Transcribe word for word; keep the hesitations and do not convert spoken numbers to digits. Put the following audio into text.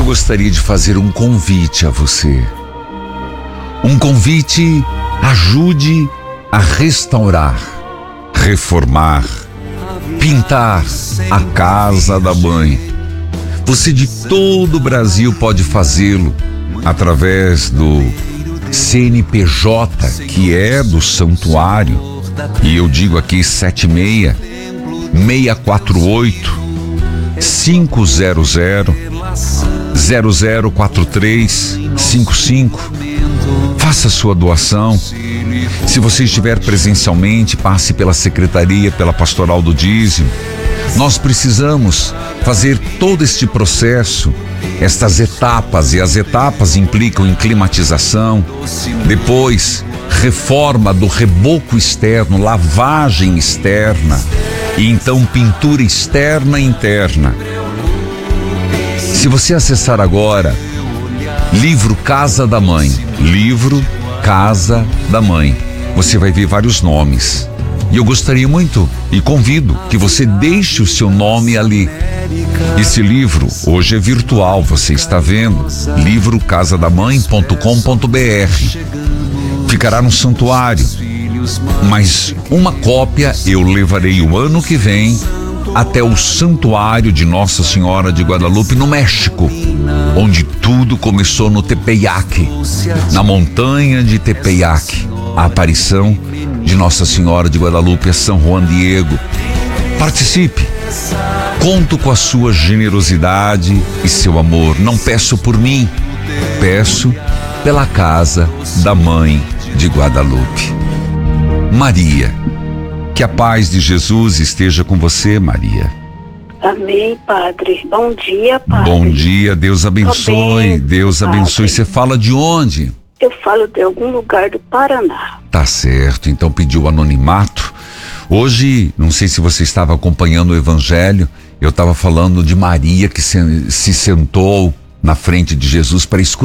gostaria de fazer um convite a você. Um convite: ajude a restaurar, reformar, pintar a casa da mãe. Você de todo o Brasil pode fazê-lo através do C N P J, que é do santuário, e eu digo aqui sete seis, seis quatro oito, cinco zero zero, zero zero quatro três cinco cinco. Faça sua doação. Se você estiver presencialmente, passe pela secretaria, pela pastoral do dízimo. Nós precisamos fazer todo este processo, estas etapas, e as etapas implicam em climatização, depois reforma do reboco externo, lavagem externa, e então pintura externa e interna. Se você acessar agora livro Casa da Mãe, livro Casa da Mãe, você vai ver vários nomes. E eu gostaria muito e convido que você deixe o seu nome ali. Esse livro hoje é virtual, você está vendo, livro casa da mãe ponto com ponto br. Ficará no santuário, mas uma cópia eu levarei o ano que vem até o santuário de Nossa Senhora de Guadalupe, no México, onde tudo começou no Tepeyac, na montanha de Tepeyac, a aparição de Nossa Senhora de Guadalupe a São Juan Diego. Participe. Conto com a sua generosidade e seu amor. Não peço por mim, peço pela casa da Mãe de Guadalupe. Maria, que a paz de Jesus esteja com você, Maria. Amém, Padre. Bom dia, Padre. Bom dia, Deus abençoe. Bem, Deus abençoe. Padre. Você fala de onde? Eu falo de algum lugar do Paraná. Tá certo, então pediu anonimato. Hoje, não sei se você estava acompanhando o Evangelho, eu estava falando de Maria que se, se sentou na frente de Jesus para escutar